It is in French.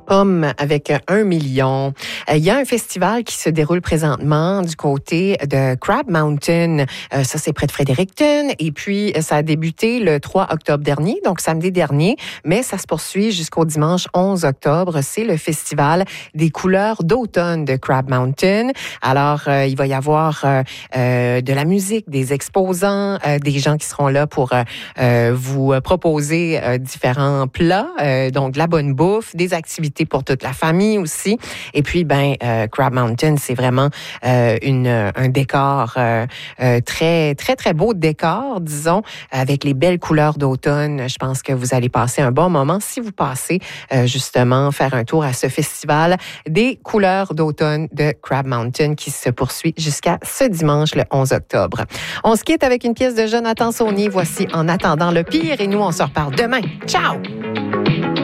Pomme avec 1 million. Il y a un festival qui se déroule présentement du côté de Crab Mountain. Ça, c'est près de Fredericton. Et puis, ça a débuté le 3 octobre dernier, donc samedi dernier, mais ça se poursuit jusqu'au dimanche 11 octobre. C'est le festival des couleurs d'automne de Crab Mountain. Alors, il va y avoir de la musique, des exposants, des gens qui seront là pour vous proposer différents plats, donc de la bonne bouffe, des activités pour toute la famille aussi. Et puis, Crab Mountain, c'est vraiment un décor très, très, très beau décor, disons, avec les belles couleurs d'automne. Je pense que vous allez passer un bon moment si vous passez justement faire un tour à ce festival des couleurs d'automne de Crab Mountain qui se poursuit jusqu'à ce dimanche, le 11 octobre. On se quitte avec une pièce de Jonathan Saunier. Voici En attendant le pire et nous, on se reparle demain. Ciao!